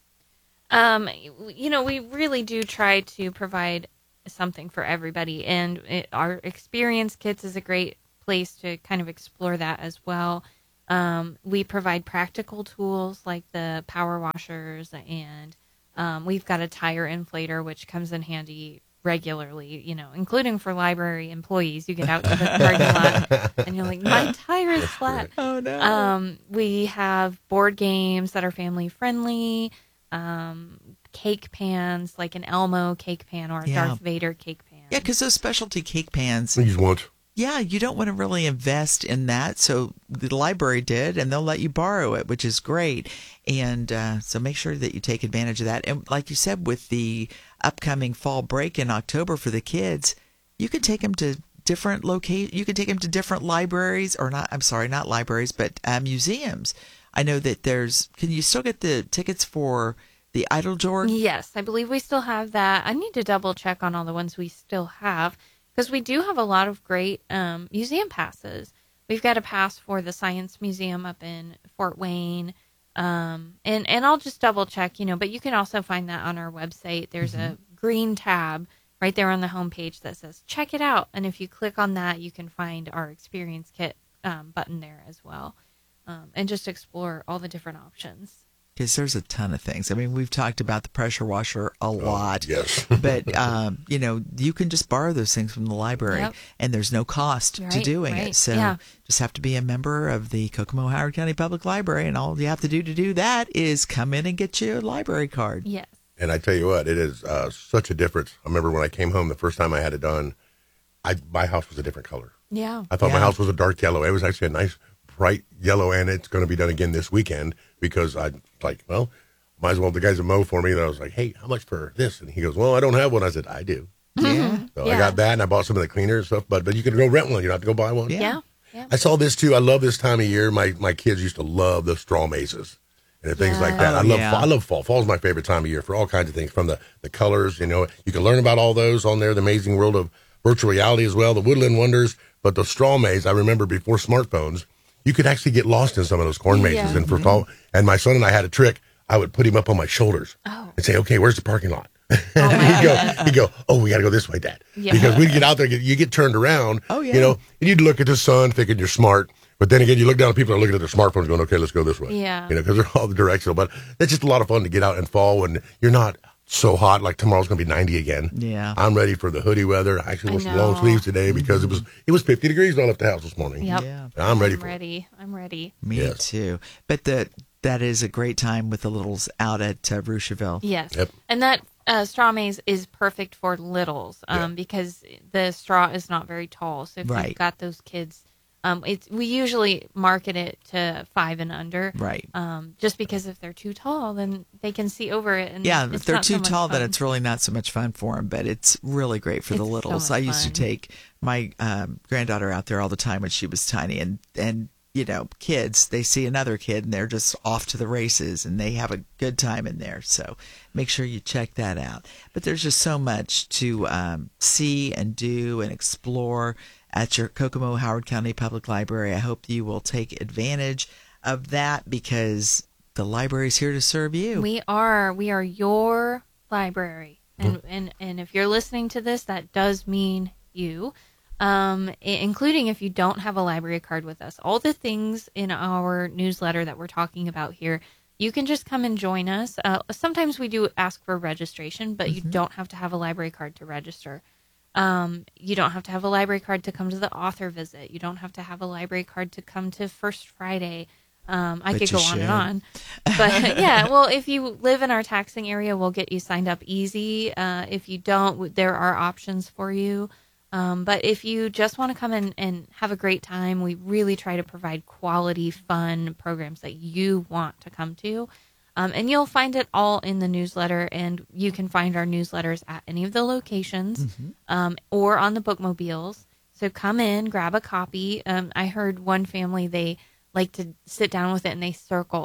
Speaker 1: Um, you know, we really do try to provide something for everybody, and it, our experience kits is a great place to kind of explore that as well. Um, we provide practical tools like the power washers, and um, we've got a tire inflator, which comes in handy regularly, you know, including for library employees. You get out to the parking lot and you're like, my tire is flat.
Speaker 2: Oh, no.
Speaker 1: Um, we have board games that are family friendly, um, cake pans, like an Elmo cake pan or a
Speaker 2: Yeah.
Speaker 1: Darth Vader cake pan.
Speaker 2: Yeah, because those specialty cake pans,
Speaker 3: Use once.
Speaker 2: yeah, you don't want to really invest in that. So the library did, and they'll let you borrow it, which is great. And uh, so make sure that you take advantage of that. And like you said, with the upcoming fall break in October for the kids, you can take them to different locate. You can take them to different libraries, or not. I'm sorry, not libraries, but uh, museums. I know that there's. Can you still get the tickets for the Idle-Jorg?
Speaker 1: Yes, I believe we still have that. I need to double check on all the ones we still have, because we do have a lot of great um, museum passes. We've got a pass for the Science Museum up in Fort Wayne. Um, and, and I'll just double check, you know, but you can also find that on our website. There's mm-hmm. a green tab right there on the homepage that says, check it out. And if you click on that, you can find our experience kit um, button there as well. Um, and just explore all the different options.
Speaker 2: Because there's a ton of things. I mean, we've talked about the pressure washer a lot.
Speaker 3: Oh, yes.
Speaker 2: But, um, you know, you can just borrow those things from the library,
Speaker 1: yep.
Speaker 2: and there's no cost
Speaker 1: right,
Speaker 2: to doing
Speaker 1: right.
Speaker 2: it. So
Speaker 1: yeah.
Speaker 2: just have to be a member of the Kokomo Howard County Public Library, and all you have to do to do that is come in and get you a library card.
Speaker 1: Yes.
Speaker 3: And I tell you what, it is uh, such a difference. I remember when I came home the first time I had it done, I my house was a different color.
Speaker 1: Yeah.
Speaker 3: I thought
Speaker 2: Yeah.
Speaker 3: my house was a dark yellow. It was actually a nice bright yellow, and it's going to be done again this weekend because I like, well, might as well, the guys that mow for me, and I was like, hey, how much for this? And he goes, well, I don't have one. I said, I do.
Speaker 2: Yeah.
Speaker 3: So
Speaker 1: Yeah.
Speaker 3: I got that, and I bought some of the cleaner and stuff, but but you can go rent one. You don't have to go buy one.
Speaker 2: Yeah.
Speaker 1: Yeah. yeah.
Speaker 3: I saw this, too. I love this time of year. My my kids used to love the straw mazes and things like that.
Speaker 2: Oh,
Speaker 3: I love
Speaker 2: yeah.
Speaker 3: fall. I love fall. Fall's my favorite time of year for all kinds of things, from the, the colors. You know, you can learn about all those on there, the amazing world of virtual reality as well, the woodland wonders. But the straw maze, I remember before smartphones, you could actually get lost in some of those corn mazes.
Speaker 1: Yeah.
Speaker 3: And for fall, and my son and I had a trick. I would put him up on my shoulders
Speaker 1: Oh.
Speaker 3: and say, okay, where's the parking lot?
Speaker 1: Oh,
Speaker 3: he'd go, he'd go, oh, we got to go this way, Dad.
Speaker 1: Yeah.
Speaker 3: Because we get out there, you get turned around.
Speaker 2: Oh, yeah.
Speaker 3: You know, and you'd look at the sun thinking you're smart. But then again, you look down at people that are looking at their smartphones going, okay, let's go this way.
Speaker 1: Yeah.
Speaker 3: You know, because they're all directional. But that's just a lot of fun to get out in fall when you're not so hot. Like tomorrow's going to be ninety again.
Speaker 2: Yeah.
Speaker 3: I'm ready for the hoodie weather. I actually
Speaker 1: I
Speaker 3: wore some long
Speaker 1: know.
Speaker 3: sleeves today because it was it was fifty degrees when I left the house this morning.
Speaker 1: Yep.
Speaker 2: Yeah.
Speaker 3: I'm ready
Speaker 1: I'm
Speaker 3: for it.
Speaker 1: ready. I'm ready.
Speaker 2: Me
Speaker 3: Yes.
Speaker 2: too. But the, that is a great time with the littles out at uh, Roucheville.
Speaker 1: Yes.
Speaker 3: Yep.
Speaker 1: And that uh, straw maze is perfect for littles um,
Speaker 3: Yeah.
Speaker 1: because the straw is not very tall. So if
Speaker 2: Right.
Speaker 1: you've got those kids, um, it's we usually market it to five and under.
Speaker 2: Right.
Speaker 1: Um, just because if they're too tall, then they can see over it. And
Speaker 2: Yeah,
Speaker 1: it's
Speaker 2: if they're
Speaker 1: not so
Speaker 2: too
Speaker 1: much
Speaker 2: tall, then
Speaker 1: fun.
Speaker 2: it's really not so much fun for them, but it's really great for the
Speaker 1: It's so
Speaker 2: littles.
Speaker 1: much
Speaker 2: I used
Speaker 1: fun.
Speaker 2: to take my um, granddaughter out there all the time when she was tiny, and, and you know, kids, they see another kid and they're just off to the races and they have a good time in there. So make sure you check that out. But there's just so much to um, see and do and explore at your Kokomo Howard County Public Library. I hope you will take advantage of that because the library is here to serve you.
Speaker 1: We are. We are your library. And, and, and if you're listening to this, that does mean you. Um, i- including if you don't have a library card with us. All the things in our newsletter that we're talking about here, you can just come and join us. Uh, sometimes we do ask for registration, but you don't have to have a library card to register. Um, you don't have to have a library card to come to the author visit. You don't have to have a library card to come to First Friday. Um, I
Speaker 2: But
Speaker 1: could
Speaker 2: you
Speaker 1: go on
Speaker 2: should.
Speaker 1: and on. But yeah, well, if you live in our taxing area, we'll get you signed up easy. Uh, if you don't, there are options for you. Um, but if you just want to come in and have a great time, we really try to provide quality, fun programs that you want to come to. Um, and you'll find it all in the newsletter, and you can find our newsletters at any of the locations um, or on the bookmobiles. So come in, grab a copy. Um, I heard one family, they like to sit down with it and they circle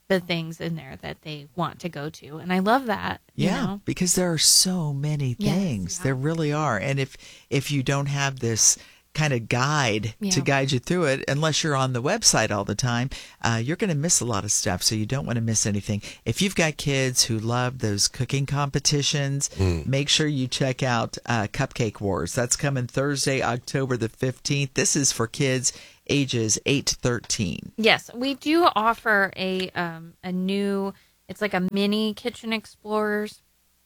Speaker 1: the things in there that they want to go to. And I love that. You
Speaker 2: Yeah,
Speaker 1: know?
Speaker 2: because there are so many
Speaker 1: Yes,
Speaker 2: things.
Speaker 1: yeah.
Speaker 2: There really are. And if if you don't have this kind of guide
Speaker 1: Yeah.
Speaker 2: to guide you through it, unless you're on the website all the time, uh, you're going to miss a lot of stuff. So you don't want to miss anything. If you've got kids who love those cooking competitions, make sure you check out uh, Cupcake Wars. That's coming Thursday, October the fifteenth. This is for kids ages eight to thirteen.
Speaker 1: Yes, we do offer a um, a new. It's like a mini Kitchen Explorers,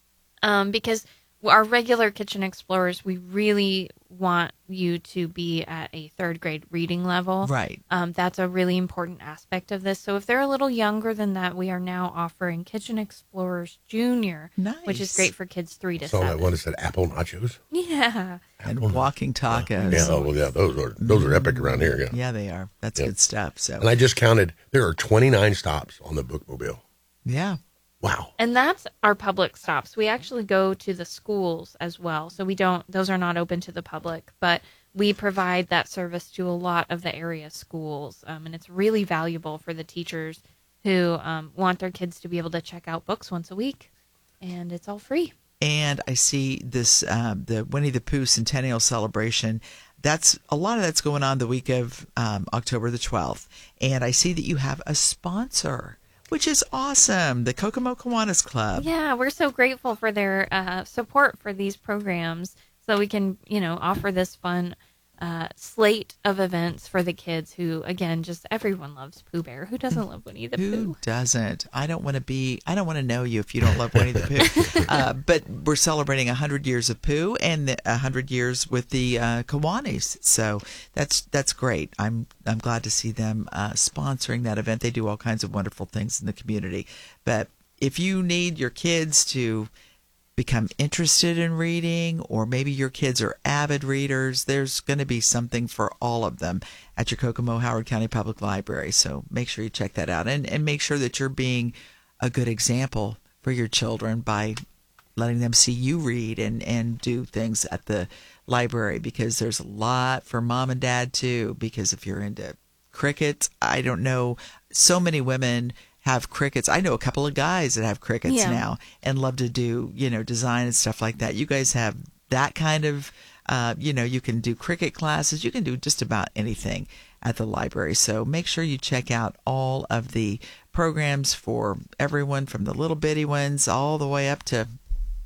Speaker 1: um, because our regular Kitchen Explorers, we really want you to be at a third grade reading level.
Speaker 2: Right.
Speaker 1: Um, that's a really important aspect of this. So if they're a little younger than that, we are now offering Kitchen Explorers Junior, which is
Speaker 2: Nice.
Speaker 1: great for kids three to
Speaker 3: Saw that
Speaker 1: seven.
Speaker 3: one that said apple nachos.
Speaker 1: Yeah.
Speaker 2: And walking tacos.
Speaker 3: Yeah, oh, well, yeah, those are those are epic around here. Yeah.
Speaker 2: Yeah, they are. That's
Speaker 3: Yeah.
Speaker 2: good stuff. So,
Speaker 3: And I just counted. There are twenty-nine stops on the Bookmobile.
Speaker 2: yeah.
Speaker 3: Wow.
Speaker 1: And that's our public stops. We actually go to the schools as well. So we don't, those are not open to the public, but we provide that service to a lot of the area schools. Um, and it's really valuable for the teachers who um, want their kids to be able to check out books once a week. And it's all free.
Speaker 2: And I see this, uh, the Winnie the Pooh Centennial Celebration. That's a lot of that's going on the week of um, October the twelfth. And I see that you have a sponsor, which is awesome. The Kokomo Kiwanis Club.
Speaker 1: Yeah, we're so grateful for their uh, support for these programs so we can, you know, offer this fun uh, slate of events for the kids who, again, just everyone loves Pooh Bear. Who doesn't love Winnie the
Speaker 2: Who
Speaker 1: Pooh?
Speaker 2: doesn't? I don't want to be, I don't want to know you if you don't love Winnie the Pooh. uh, but we're celebrating one hundred years of Pooh and the one hundred years with the uh, Kiwanis. So that's that's great. I'm I'm glad to see them uh, sponsoring that event. They do all kinds of wonderful things in the community. But if you need your kids to become interested in reading, or maybe your kids are avid readers, there's going to be something for all of them at your Kokomo Howard County Public Library. So make sure you check that out, and, and make sure that you're being a good example for your children by letting them see you read and, and do things at the library, because there's a lot for mom and dad too. Because if you're into cricket, I don't know, so many women have crickets. I know a couple of guys that have crickets
Speaker 1: Yeah.
Speaker 2: now and love to do, you know, design and stuff like that. You guys have that kind of, uh, you know, you can do cricket classes. You can do just about anything at the library. So make sure you check out all of the programs for everyone, from the little bitty ones all the way up to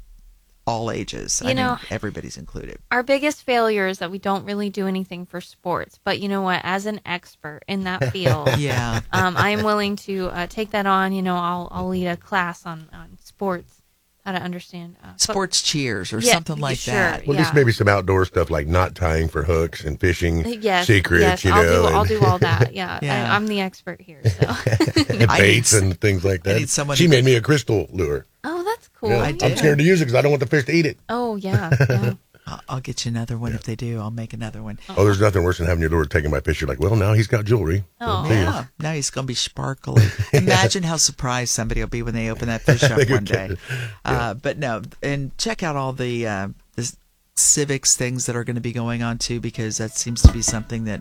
Speaker 2: all ages.
Speaker 1: You
Speaker 2: I
Speaker 1: know,
Speaker 2: mean, everybody's included.
Speaker 1: Our biggest failure is that we don't really do anything for sports. But you know what? As an expert in that field,
Speaker 2: Yeah.
Speaker 1: um, I am willing to uh, take that on. You know, I'll I'll lead a class on, on sports, how to understand uh, fo-
Speaker 2: Sports cheers or
Speaker 1: Yeah,
Speaker 2: something like
Speaker 1: sure.
Speaker 2: that.
Speaker 3: Well,
Speaker 1: Yeah.
Speaker 3: just maybe some outdoor stuff like knot tying for hooks and fishing
Speaker 1: Yes,
Speaker 3: secrets,
Speaker 1: yes,
Speaker 3: you
Speaker 1: I'll
Speaker 3: know,
Speaker 1: do I'll
Speaker 3: and,
Speaker 1: do all that. Yeah,
Speaker 2: Yeah.
Speaker 1: I, I'm the expert here. So.
Speaker 3: and
Speaker 2: I
Speaker 3: baits
Speaker 2: need-
Speaker 3: and things like
Speaker 2: I
Speaker 3: that.
Speaker 2: need someone
Speaker 3: She
Speaker 2: to-
Speaker 3: made me a crystal lure.
Speaker 1: Oh, that's cool.
Speaker 3: Yeah.
Speaker 2: I
Speaker 3: I'm
Speaker 2: did.
Speaker 3: scared to use it because I don't want the fish to eat it.
Speaker 1: Oh yeah, yeah.
Speaker 2: I'll, I'll get you another one if they do. I'll make another one.
Speaker 3: Oh, there's nothing worse than having your lure taken by fish. You're like, well, now he's got jewelry.
Speaker 1: Oh.
Speaker 3: See ya.
Speaker 2: Yeah, now he's going to be sparkly. Imagine how surprised somebody will be when they open that fish up
Speaker 3: They
Speaker 2: one
Speaker 3: could get
Speaker 2: day.
Speaker 3: it.
Speaker 2: Uh, but no, and check out all the, uh, the civics things that are going to be going on too, because that seems to be something that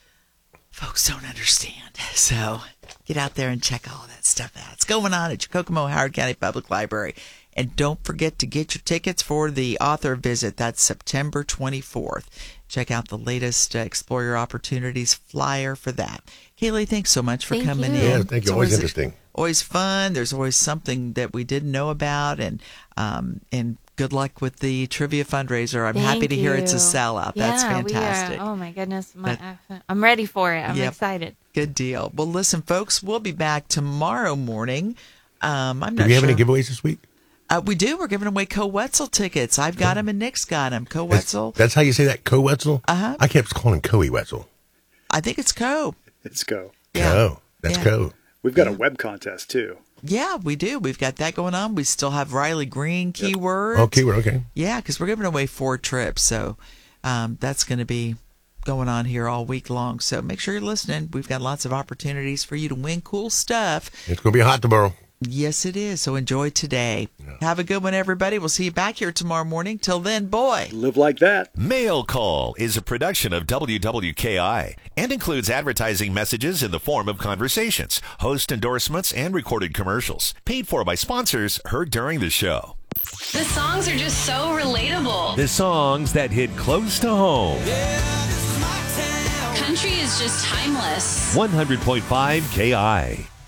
Speaker 2: folks don't understand. So get out there and check all that stuff out. It's going on at your Kokomo Howard County Public Library. And don't forget to get your tickets for the author visit. That's September twenty-fourth. Check out the latest uh, Explore Your Opportunities flyer for that. Kaylee, thanks so much for
Speaker 1: Thank
Speaker 2: coming
Speaker 1: you.
Speaker 2: in.
Speaker 3: Yeah, thank you.
Speaker 2: It's
Speaker 3: Always interesting.
Speaker 2: Always fun. There's always something that we didn't know about. And um, and good luck with the trivia fundraiser. I'm happy
Speaker 1: Thank
Speaker 2: to hear it's a
Speaker 1: you.
Speaker 2: sellout. That's
Speaker 1: Yeah, we are-
Speaker 2: fantastic.
Speaker 1: oh my goodness, my,
Speaker 2: That-
Speaker 1: I'm ready for it. I'm
Speaker 2: Yep.
Speaker 1: excited.
Speaker 2: Good deal. Well, listen, folks, we'll be back tomorrow morning. Um, I'm
Speaker 3: Do
Speaker 2: not
Speaker 3: we have
Speaker 2: sure.
Speaker 3: any giveaways this week?
Speaker 2: Uh, we do. We're giving away Co-Wetzel tickets. I've got them and Nick's got them.
Speaker 3: That's,
Speaker 2: Co-Wetzel.
Speaker 3: that's how you say that, Co-Wetzel?
Speaker 2: Uh-huh.
Speaker 3: I kept calling Coe Wetzel.
Speaker 2: I think it's Co.
Speaker 9: It's go.
Speaker 2: Yeah.
Speaker 3: Co. That's
Speaker 2: Yeah.
Speaker 3: Co.
Speaker 9: We've got a web contest too.
Speaker 2: Yeah, we do. We've got that going on. We still have Riley Green keywords.
Speaker 3: Oh, keyword, okay.
Speaker 2: Yeah, because we're giving away four trips. So um, that's going to be going on here all week long. So make sure you're listening. We've got lots of opportunities for you to win cool stuff.
Speaker 3: It's going to be hot tomorrow.
Speaker 2: Yes, it is. So enjoy today. Yeah. Have a good one, everybody. We'll see you back here tomorrow morning. Till then, boy.
Speaker 9: Live like that.
Speaker 6: Mail Call is a production of W W K I and includes advertising messages in the form of conversations, host endorsements, and recorded commercials. Paid for by sponsors heard during the show.
Speaker 10: The songs are just so relatable.
Speaker 6: The songs that hit close to home.
Speaker 10: Yeah, this is my town. Country is just timeless.
Speaker 6: one hundred point five K I.